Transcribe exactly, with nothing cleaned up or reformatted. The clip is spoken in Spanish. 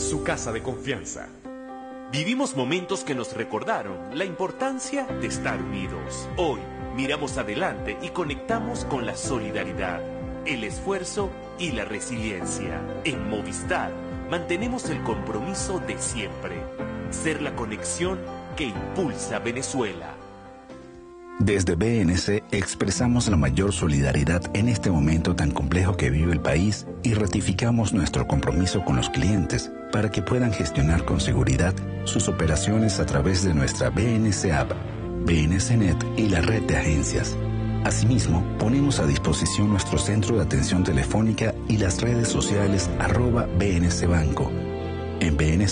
su casa de confianza. Vivimos momentos que nos recordaron la importancia de estar unidos. Hoy miramos adelante y conectamos con la solidaridad, el esfuerzo y la resiliencia. En Movistar mantenemos el compromiso de siempre, ser la conexión que impulsa a Venezuela. Desde B N C expresamos la mayor solidaridad en este momento tan complejo que vive el país y ratificamos nuestro compromiso con los clientes para que puedan gestionar con seguridad sus operaciones a través de nuestra B N C App, B N C Net y la red de agencias. Asimismo, ponemos a disposición nuestro centro de atención telefónica y las redes sociales arroba B N C Banco. En B N C